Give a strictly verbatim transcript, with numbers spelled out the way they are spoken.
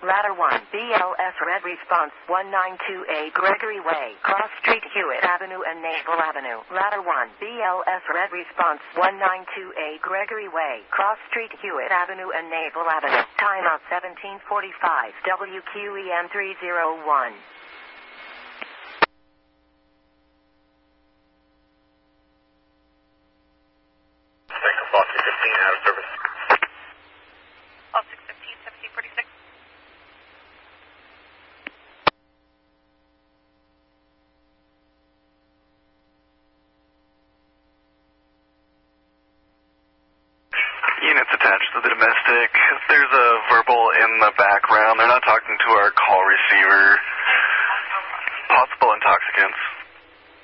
Ladder one, B L S Red Response, one ninety-two A Gregory Way, Cross Street, Hewitt Avenue and Naval Avenue. Ladder one, B L S Red Response, one ninety-two A Gregory Way, Cross Street, Hewitt Avenue and Naval Avenue. Timeout seventeen forty-five, W Q E M three oh one. Baltic fifteen out of service. Baltic fifteen, seventeen forty-six. Units attached to the domestic. There's a verbal in the background. They're not talking to our call receiver. Possible intoxicants.